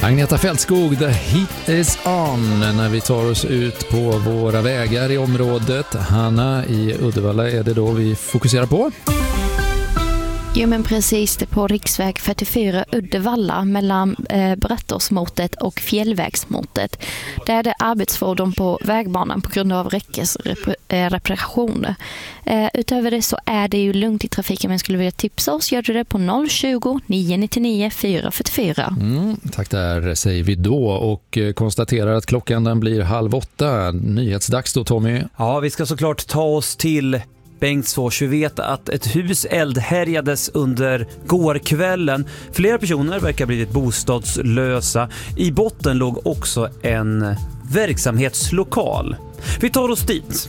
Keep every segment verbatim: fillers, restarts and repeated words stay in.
Agneta Fältskog, the heat is on när vi tar oss ut på våra vägar i området. Hanna, i Uddevalla är det då vi fokuserar på? Jo, men precis, det på riksväg fyrtiofyra Uddevalla mellan eh, Brättorsmotet och Fjällvägsmotet. Där är det arbetsfordon på vägbanan på grund av räckesreparationer. Eh, utöver det så är det ju lugnt i trafiken, men skulle vilja tipsa oss, gör du det på noll tjugo, nio nittionio, fyra fyrtiofyra. Mm, tack, där säger vi då och konstaterar att klockan den blir halv åtta. Nyhetsdags då, Tommy. Ja, vi ska såklart ta oss till Bengtsfors. Vi vet att ett hus eldhärjades under gårkvällen. Flera personer verkar ha blivit bostadslösa. I botten låg också en verksamhetslokal. Vi tar oss dit.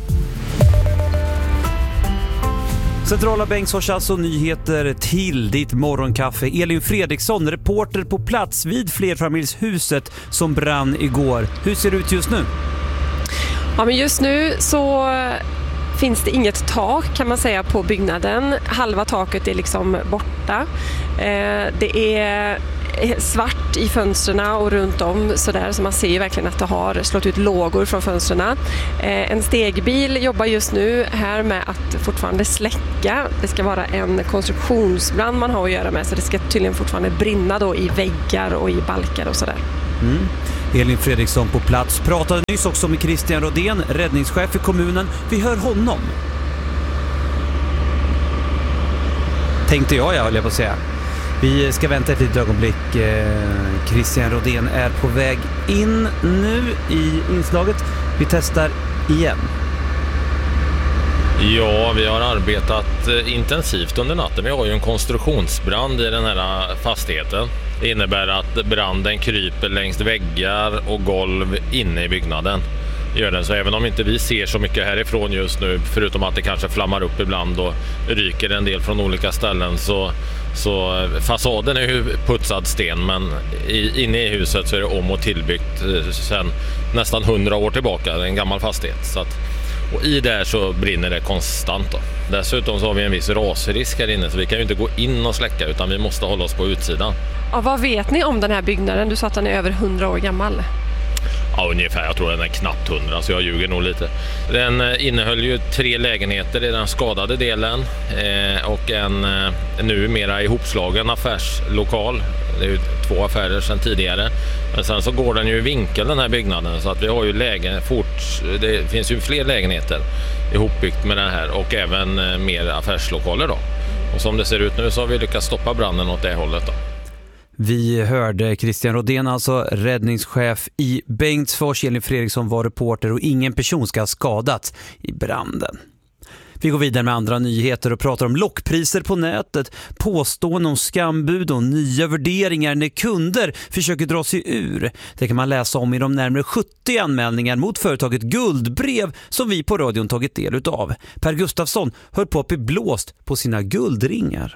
Centrala Bengtsfors, alltså nyheter till ditt morgonkaffe. Elin Fredriksson, reporter på plats vid flerfamiljshuset som brann igår. Hur ser det ut just nu? Ja, men just nu så finns det inget tak, kan man säga, på byggnaden. Halva taket är liksom borta. Eh, det är svart i fönstren och runt om sådär, så man ser ju verkligen att det har slått ut lågor från fönstren. Eh, en stegbil jobbar just nu här med att fortfarande släcka. Det ska vara en konstruktionsbrand man har att göra med, så det ska tydligen fortfarande brinna då i väggar och i balkar och sådär. Mm. Elin Fredriksson på plats pratade nyss också med Christian Rodén, räddningschef i kommunen. Vi hör honom. Tänkte jag, jag höll jag på att säga. Vi ska vänta ett litet ögonblick. Christian Rodén är på väg in nu i inslaget. Vi testar igen. Ja, vi har arbetat intensivt under natten. Vi har ju en konstruktionsbrand i den här fastigheten. Det innebär att branden kryper längs väggar och golv inne i byggnaden. Gör den. Så även om inte vi ser så mycket härifrån just nu, förutom att det kanske flammar upp ibland och ryker en del från olika ställen, så, så fasaden är ju putsad sten, men i, inne i huset så är det om- och tillbyggt sedan nästan hundra år tillbaka. Det är en gammal fastighet. Så att, och i där så brinner det konstant då. Dessutom så har vi en viss rasrisk här inne, så vi kan ju inte gå in och släcka, utan vi måste hålla oss på utsidan. Ja, vad vet ni om den här byggnaden? Du sa att den är över hundra år gammal. Ja, ungefär. Jag tror den är knappt hundra, så jag ljuger nog lite. Den innehöll ju tre lägenheter i den skadade delen eh, och en eh, nu mera ihopslagen affärslokal. Det är ju två affärer sedan tidigare. Men sen så går den ju i vinkel, den här byggnaden, så att vi har ju lägen fort. Det finns ju fler lägenheter ihopbyggt med den här och även eh, mer affärslokaler då. Och som det ser ut nu så har vi lyckats stoppa branden åt det hållet då. Vi hörde Christian Rodén, alltså räddningschef i Bengtsfors. Elin Fredriksson var reporter och ingen person ska ha skadats i branden. Vi går vidare med andra nyheter och pratar om lockpriser på nätet, påstående om skambud och nya värderingar när kunder försöker dra sig ur. Det kan man läsa om i de närmare sjuttio anmälningar mot företaget Guldbrev som vi på radion tagit del utav. Per Gustafsson höll på att bli blåst på sina guldringar.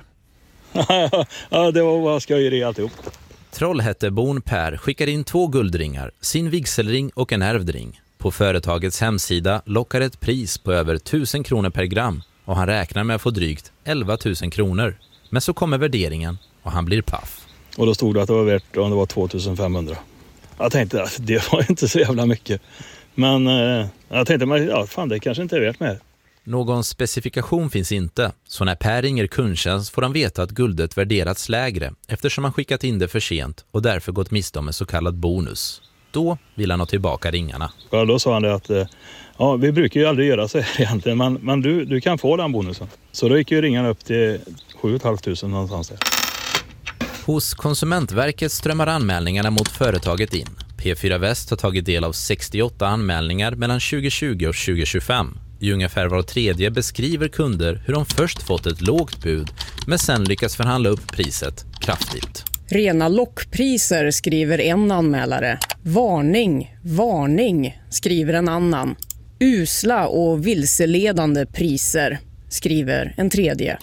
Ja, det var vad skojeri alltihop. Trollhättebon Per skickar in två guldringar, sin vigselring och en ärvdring. På företagets hemsida lockar ett pris på över tusen kronor per gram och han räknar med att få drygt elva tusen kronor. Men så kommer värderingen och han blir paff. Och då stod det att det var värt, om det var tvåtusen-femhundra. Jag tänkte att det var inte så jävla mycket. Men eh, jag tänkte, ja fan, det kanske inte är värt mer. Någon specifikation finns inte, så när Per ringer kundtjänst får han veta att guldet värderats lägre eftersom han skickat in det för sent och därför gått miste om en så kallad bonus. Då vill han ha tillbaka ringarna. Ja, då sa han det att ja, vi brukar ju aldrig göra så här egentligen, men, men du, du kan få den bonusen. Så då gick ju ringarna upp till sju tusen femhundra någonstans där. Hos Konsumentverket strömmar anmälningarna mot företaget in. P fyra Väst har tagit del av sextioåtta anmälningar mellan tjugo tjugo och tjugo tjugofem. I ungefär var tredje beskriver kunder hur de först fått ett lågt bud men sen lyckas förhandla upp priset kraftigt. Rena lockpriser, skriver en anmälare. Varning, varning, skriver en annan. Usla och vilseledande priser, skriver en tredje.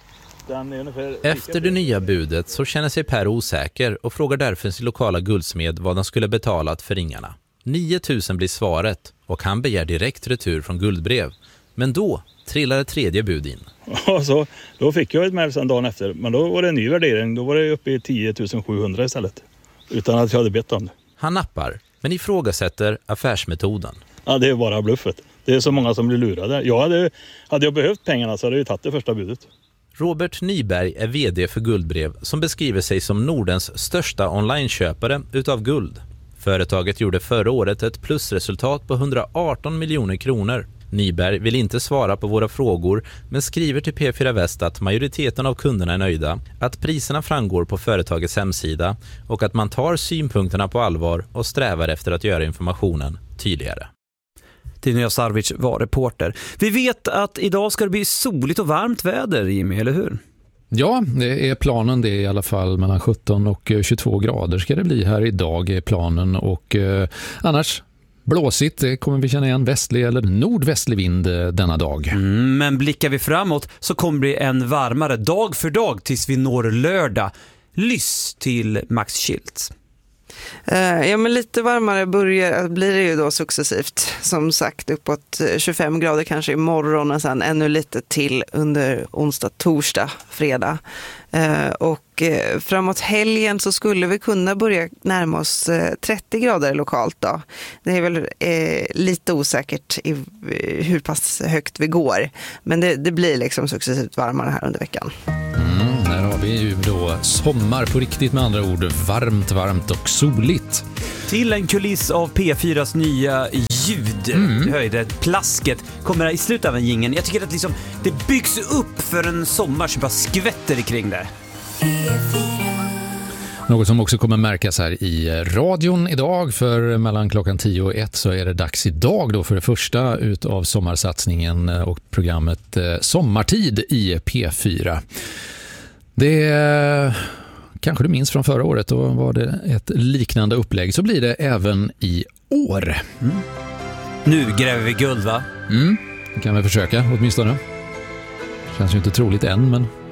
Efter det nya budet så känner sig Per osäker och frågar därför sin lokala guldsmed vad han skulle betalat för ringarna. nio tusen blir svaret och han begär direkt retur från Guldbrev. Men då trillar ett tredje bud in. Ja, så, då fick jag ett mejl sen dagen efter. Men då var det en ny värdering. Då var det uppe i tio tusen sjuhundra istället. utan att jag hade bett om det. Han nappar, men ifrågasätter affärsmetoden. Ja, det är bara bluffet. Det är så många som blir lurade. Jag hade, hade jag behövt pengarna så hade jag ju tagit det första budet. Robert Nyberg är vd för Guldbrev som beskriver sig som Nordens största onlineköpare utav guld. Företaget gjorde förra året ett plusresultat på hundraarton miljoner kronor. Nyberg vill inte svara på våra frågor men skriver till P fyra Väst att majoriteten av kunderna är nöjda, att priserna framgår på företagets hemsida och att man tar synpunkterna på allvar och strävar efter att göra informationen tydligare. Tina Sarvic var reporter. Vi vet att idag ska det bli soligt och varmt väder, Jimmy, eller hur? Ja, det är planen. Det är i alla fall mellan sjutton och tjugotvå grader ska det bli här idag är planen. Och eh, annars blåsigt, det kommer vi känna igen, västlig eller nordvästlig vind denna dag. Mm, men blickar vi framåt så kommer det bli en varmare dag för dag tills vi når lördag. Lyss till Max Schildt. Uh, ja, men lite varmare börjar, blir det ju då successivt. Som sagt uppåt tjugofem grader kanske imorgon och sen ännu lite till under onsdag, torsdag, fredag. Uh, och uh, framåt helgen så skulle vi kunna börja närma oss uh, trettio grader lokalt då. Det är väl uh, lite osäkert i, uh, hur pass högt vi går. Men det, det blir liksom successivt varmare här under veckan. Mm, här har vi ju då sommar på riktigt, med andra ord varmt, varmt och soligt. Till en kuliss av P fyras nya ljud, mm. höjde plasket, kommer i slutet av en jingeln. Jag tycker att liksom, det byggs upp för en sommar som bara skvätter kring det. Något som också kommer märkas här i radion idag, för mellan klockan tio och ett så är det dags idag då för det första utav sommarsatsningen och programmet Sommartid i P fyra. Det kanske du minns från förra året, då var det ett liknande upplägg. Så blir det även i år. Mm. Nu gräver vi guld, va? Mm, det kan vi försöka åtminstone. Känns ju inte troligt än, men